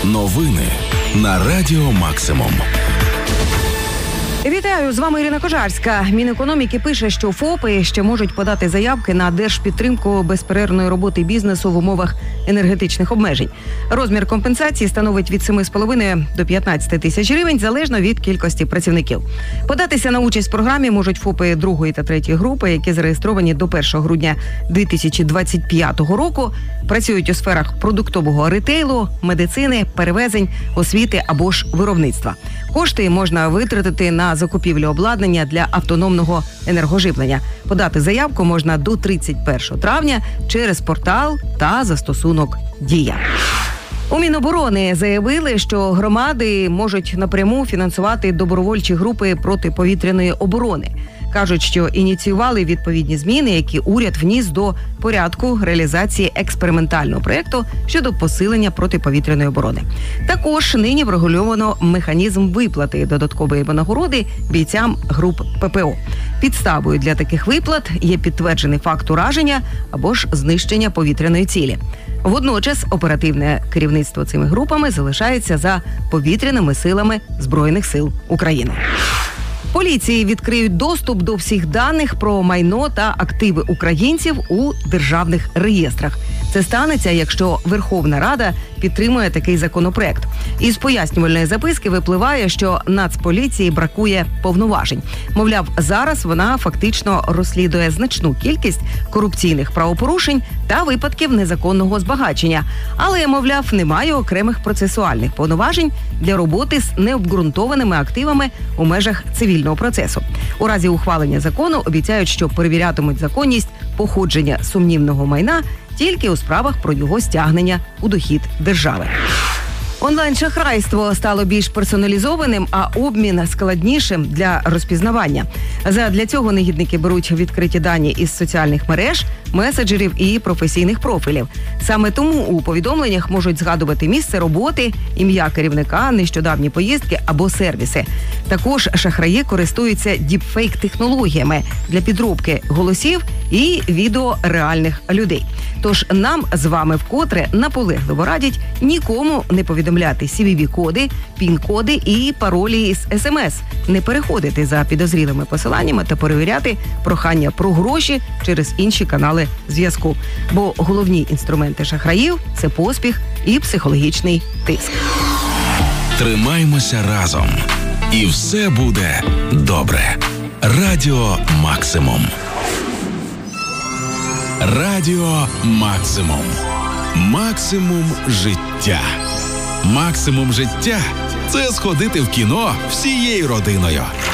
Новини на Радіо Максимум. Вітаю, з вами Ірина Кожарська. Мінекономіки пише, що ФОПи ще можуть подати заявки на держпідтримку безперервної роботи бізнесу в умовах енергетичних обмежень. Розмір компенсації становить від 7,5 до 15 тисяч гривень, залежно від кількості працівників. Податися на участь в програмі можуть ФОПи 2 та 3 групи, які зареєстровані до 1 грудня 2025 року, працюють у сферах продуктового ретейлу, медицини, перевезень, освіти або ж виробництва. Кошти можна витратити на закупівлю обладнання для автономного енергоживлення. Подати заявку можна до 31 травня через портал та застосунок «Дія». У Міноборони заявили, що громади можуть напряму фінансувати добровольчі групи протиповітряної оборони. Кажуть, що ініціювали відповідні зміни, які уряд вніс до порядку реалізації експериментального проєкту щодо посилення протиповітряної оборони. Також нині врегульовано механізм виплати додаткової винагороди бійцям груп ППО. Підставою для таких виплат є підтверджений факт ураження або ж знищення повітряної цілі. Водночас оперативне керівництво цими групами залишається за повітряними силами Збройних сил України. Поліції відкриють доступ до всіх даних про майно та активи українців у державних реєстрах. Це станеться, якщо Верховна Рада підтримує такий законопроект. Із пояснювальної записки випливає, що Нацполіції бракує повноважень. Мовляв, зараз вона фактично розслідує значну кількість корупційних правопорушень та випадків незаконного збагачення. Але, мовляв, немає окремих процесуальних повноважень для роботи з необґрунтованими активами у межах цивільного процесу. У разі ухвалення закону обіцяють, що перевірятимуть законність походження сумнівного майна тільки у справах про його стягнення у дохід держави. Онлайн-шахрайство стало більш персоналізованим, а обмін складнішим для розпізнавання. Задля цього негідники беруть відкриті дані із соціальних мереж, меседжерів і професійних профілів. Саме тому у повідомленнях можуть згадувати місце роботи, ім'я керівника, нещодавні поїздки або сервіси. Також шахраї користуються діпфейк-технологіями для підробки голосів і відео реальних людей. Тож нам з вами вкотре наполегливо радять нікому не повідомляти CVV-коди, пін-коди і паролі із СМС, не переходити за підозрілими посиланнями та перевіряти прохання про гроші через інші канали зв'язку. Бо головні інструменти шахраїв – це поспіх і психологічний тиск. Тримаймося разом. І все буде добре. Радіо Максимум. Радіо Максимум. Максимум життя. Максимум життя – це сходити в кіно всією родиною.